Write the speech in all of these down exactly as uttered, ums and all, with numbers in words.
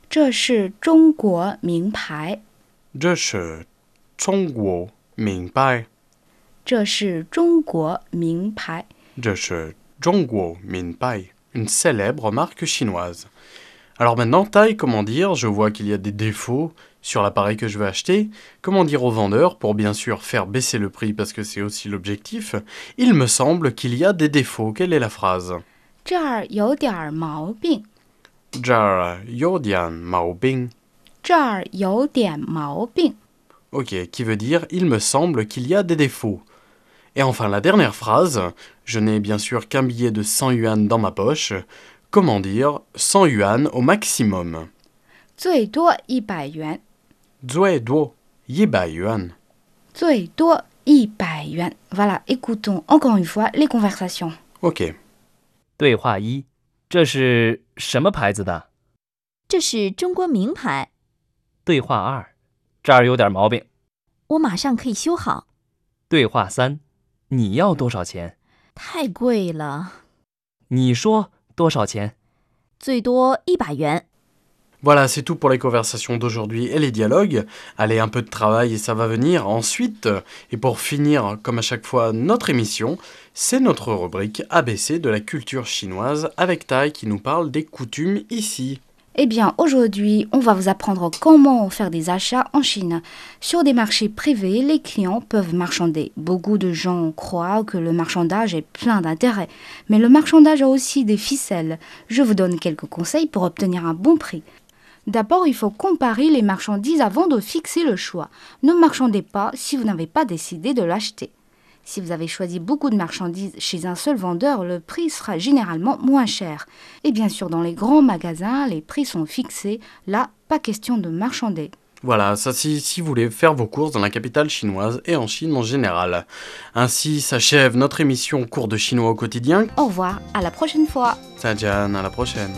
这是中国名牌。 这是中国名牌。 这是中国名牌。 这是中国名牌, une célèbre marque chinoise. Alors maintenant, taille, comment dire, je vois qu'il y a des défauts sur l'appareil que je veux acheter. Comment dire au vendeur pour bien sûr faire baisser le prix parce que c'est aussi l'objectif. Il me semble qu'il y a des défauts. Quelle est la phrase? 这儿有点毛病。 这儿有点毛病。 这儿有点毛病。 Ok, qui veut dire il me semble qu'il y a des défauts. Et enfin la dernière phrase, je n'ai bien sûr qu'un billet de cent yuan dans ma poche. Comment dire cent yuan au maximum? 最多一百元。 最多一百元。 最多一百元。Voilà, écoutons encore une fois les conversations. Ok. 对话一，这是什么牌子的？ 这是中国名牌。 对话二，这儿有点毛病。 我马上可以修好。 对话三，你要多少钱？ 太贵了。 你说多少钱？ 最多一百元。 Voilà, c'est tout pour les conversations d'aujourd'hui et les dialogues. Allez, un peu de travail et ça va venir ensuite. Et pour finir, comme à chaque fois, notre émission, c'est notre rubrique A B C de la culture chinoise avec Tai qui nous parle des coutumes ici. Eh bien, aujourd'hui, on va vous apprendre comment faire des achats en Chine. Sur des marchés privés, les clients peuvent marchander. Beaucoup de gens croient que le marchandage est plein d'intérêt. Mais le marchandage a aussi des ficelles. Je vous donne quelques conseils pour obtenir un bon prix. D'abord, il faut comparer les marchandises avant de fixer le choix. Ne marchandez pas si vous n'avez pas décidé de l'acheter. Si vous avez choisi beaucoup de marchandises chez un seul vendeur, le prix sera généralement moins cher. Et bien sûr, dans les grands magasins, les prix sont fixés. Là, pas question de marchander. Voilà, ça si, si vous voulez faire vos courses dans la capitale chinoise et en Chine en général. Ainsi s'achève notre émission Cours de chinois au quotidien. Au revoir, à la prochaine fois. Zaijian, à la prochaine.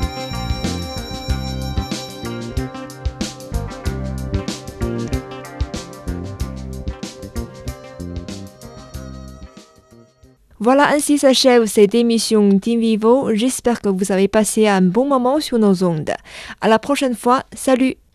Voilà, ainsi s'achève cette émission Team Vivo. J'espère que vous avez passé un bon moment sur nos ondes. À la prochaine fois, salut!